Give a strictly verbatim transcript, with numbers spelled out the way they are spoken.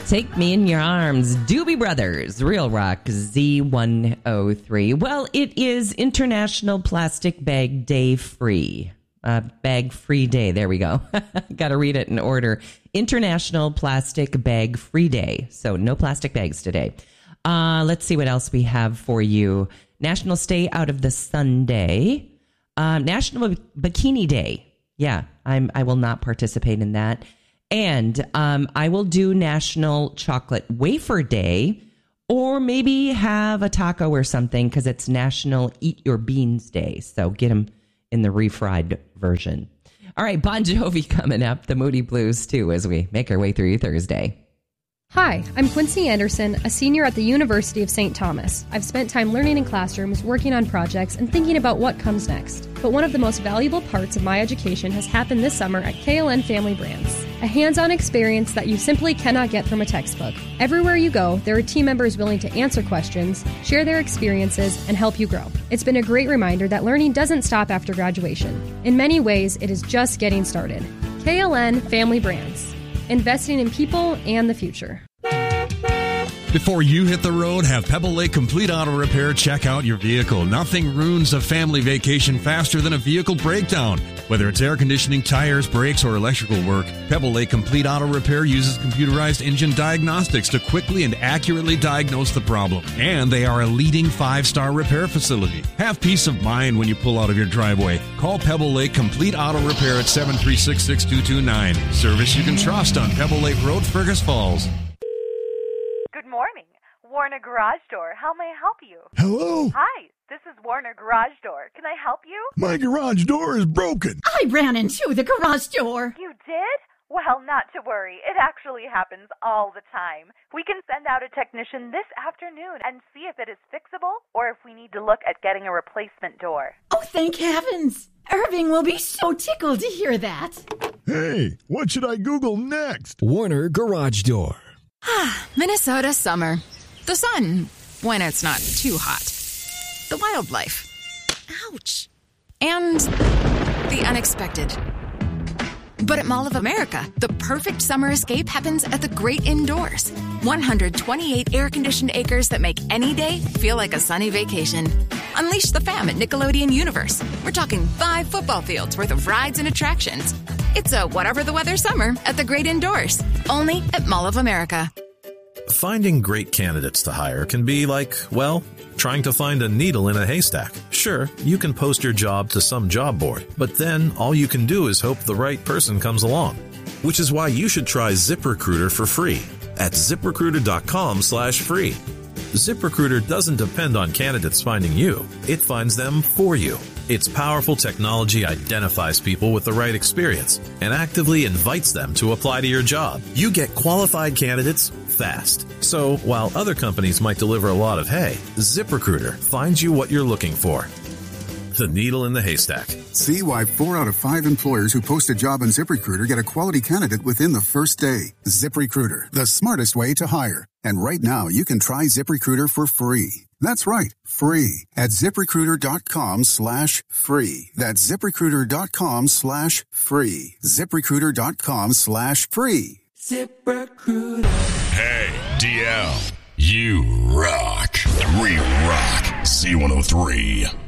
Take Me in Your Arms, Doobie Brothers, Real Rock Z one oh three. Well, it is International Plastic Bag Day Free. Uh, bag Free Day. There we go. Got to read it in order. International Plastic Bag Free Day. So no plastic bags today. Uh, let's see what else we have for you. National Stay Out of the Sun Day. Uh, National B- Bikini Day. Yeah, I'm, I will not participate in that. And um, I will do National Chocolate Wafer Day, or maybe have a taco or something because it's National Eat Your Beans Day. So get them in the refried version. All right, Bon Jovi coming up, the Moody Blues too, as we make our way through your Thursday. Hi, I'm Quincy Anderson, a senior at the University of Saint Thomas. I've spent time learning in classrooms, working on projects, and thinking about what comes next. But one of the most valuable parts of my education has happened this summer at K L N Family Brands. A hands-on experience that you simply cannot get from a textbook. Everywhere you go, there are team members willing to answer questions, share their experiences, and help you grow. It's been a great reminder that learning doesn't stop after graduation. In many ways, it is just getting started. K L N Family Brands. Investing in people and the future. Before you hit the road, have Pebble Lake Complete Auto Repair check out your vehicle. Nothing ruins a family vacation faster than a vehicle breakdown. Whether it's air conditioning, tires, brakes, or electrical work, Pebble Lake Complete Auto Repair uses computerized engine diagnostics to quickly and accurately diagnose the problem. And they are a leading five-star repair facility. Have peace of mind when you pull out of your driveway. Call Pebble Lake Complete Auto Repair at seven three six, six two two nine. Service you can trust on Pebble Lake Road, Fergus Falls. Good morning. Warner Garage Door. How may I help you? Hello? Hi, this is Warner Garage Door. Can I help you? My garage door is broken. I ran into the garage door. You did? Well, not to worry. It actually happens all the time. We can send out a technician this afternoon and see if it is fixable or if we need to look at getting a replacement door. Oh, thank heavens. Irving will be so tickled to hear that. Hey, what should I Google next? Warner Garage Door. Minnesota summer. The sun, when it's not too hot. The wildlife. Ouch. And the unexpected. But at Mall of America, the perfect summer escape happens at the great indoors. one hundred twenty-eight air-conditioned acres that make any day feel like a sunny vacation. Unleash the fam at Nickelodeon Universe. We're talking five football fields worth of rides and attractions. It's a whatever the weather summer at the great indoors. Only at Mall of America. Finding great candidates to hire can be like, well, trying to find a needle in a haystack. Sure, you can post your job to some job board, but then all you can do is hope the right person comes along. Which is why you should try ZipRecruiter for free at ZipRecruiter.com slash free. ZipRecruiter doesn't depend on candidates finding you. It finds them for you. Its powerful technology identifies people with the right experience and actively invites them to apply to your job. You get qualified candidates fast. So while other companies might deliver a lot of hay, ZipRecruiter finds you what you're looking for. The needle in the haystack. See why four out of five employers who post a job on ZipRecruiter get a quality candidate within the first day. ZipRecruiter, the smartest way to hire. And right now, you can try ZipRecruiter for free. That's right, free at ZipRecruiter.com slash free. That's ZipRecruiter.com slash free. ZipRecruiter.com slash free. ZipRecruiter. Hey, D L, you rock. We rock Z one oh three.